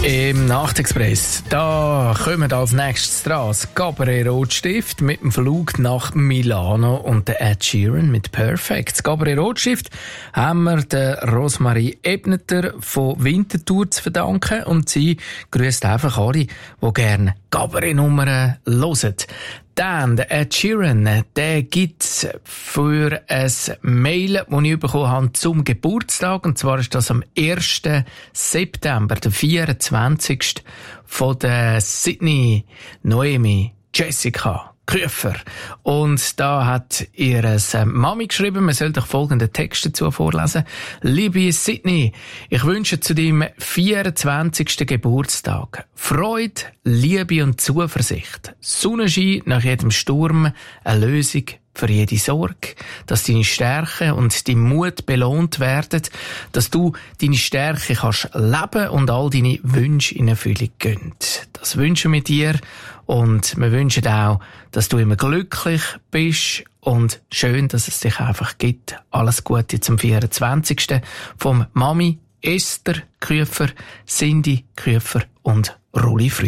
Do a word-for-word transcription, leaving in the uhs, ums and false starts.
Im Nachtexpress, da kommen als nächstes dran das Cabaret Rotstift mit dem Flug nach Milano und der Ed Sheeran mit Perfect. Das Cabaret Rotstift haben wir der Rosmarie Ebneter von Winterthur zu verdanken und sie grüßt einfach alle, die gerne Cabaret-Nummern hören. Dann, der Ed Sheeran, der gibt's für ein Mail, das ich bekommen habe zum Geburtstag. Und zwar ist das am ersten September, der vierundzwanzigste von der Sydney Noemi Jessica Küfer. Und da hat ihre Mami geschrieben, man soll doch folgenden Text dazu vorlesen. Liebe Sydney, ich wünsche zu deinem vierundzwanzigsten Geburtstag Freude, Liebe und Zuversicht, Sonnenschein nach jedem Sturm, eine Lösung für jede Sorge, dass deine Stärke und dein Mut belohnt werden, dass du deine Stärke kannst leben und all deine Wünsche in Erfüllung gehen. Das wünschen wir dir und wir wünschen auch, dass du immer glücklich bist und schön, dass es dich einfach gibt. Alles Gute zum vierundzwanzigsten vom Mami Esther Küfer, Cindy Küfer und Ruli Früh.